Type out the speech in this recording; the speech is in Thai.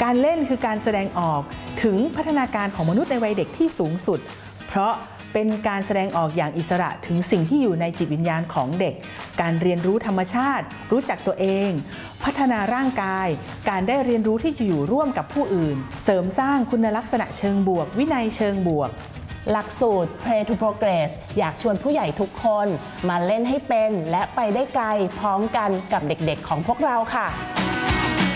การเล่นคือการแสดงออกถึงพัฒนาการของมนุษย์ในวัยเด็กที่สูงสุดเพราะเป็นการแสดงออกอย่างอิสระถึงสิ่งที่อยู่ในจิตวิญญาณของเด็กการเรียนรู้ธรรมชาติรู้จักตัวเองพัฒนาร่างกายการได้เรียนรู้ที่จะอยู่ร่วมกับผู้อื่นเสริมสร้างคุณลักษณะเชิงบวกวินัยเชิงบวกหลักสูตร Play to Progress อยากชวนผู้ใหญ่ทุกคนมาเล่นให้เป็นและไปได้ไกลพร้อมกันกับเด็กๆของพวกเราค่ะ